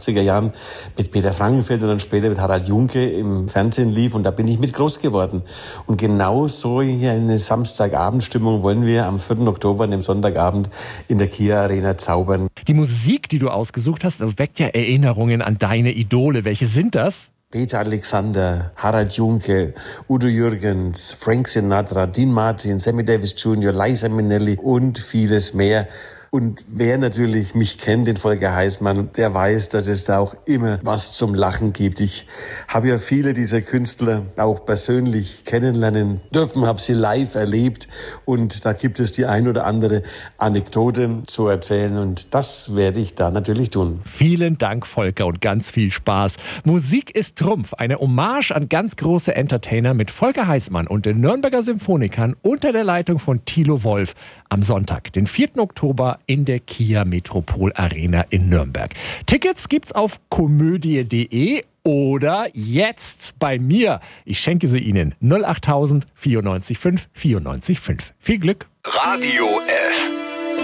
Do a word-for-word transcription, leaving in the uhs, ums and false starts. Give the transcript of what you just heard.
achtziger Jahren mit Peter Frankenfeld und dann später mit Harald Junke im Fernsehen lief. Und da bin ich mit groß geworden. Und genau so hier eine Samstagabendstimmung wollen wir am vierten Oktober, an dem Sonntagabend, in der Kia Arena zaubern. Die Musik, die du ausgesucht hast, weckt ja Erinnerungen an deine Idole. Welche sind das? Peter Alexander, Harald Junke, Udo Jürgens, Frank Sinatra, Dean Martin, Sammy Davis Junior, Liza Minnelli und vieles mehr. Und wer natürlich mich kennt, den Volker Heißmann, der weiß, dass es da auch immer was zum Lachen gibt. Ich habe ja viele dieser Künstler auch persönlich kennenlernen dürfen, habe sie live erlebt und da gibt es die ein oder andere Anekdote zu erzählen und das werde ich da natürlich tun. Vielen Dank, Volker, und ganz viel Spaß. Musik ist Trumpf, eine Hommage an ganz große Entertainer mit Volker Heißmann und den Nürnberger Symphonikern unter der Leitung von Thilo Wolf am Sonntag, den vierten Oktober in der Kia Metropol Arena in Nürnberg. Tickets gibt's auf komödie punkt de oder jetzt bei mir. Ich schenke sie Ihnen. null achttausend vierundneunzig fünf vierundneunzig fünf. Viel Glück. Radio F.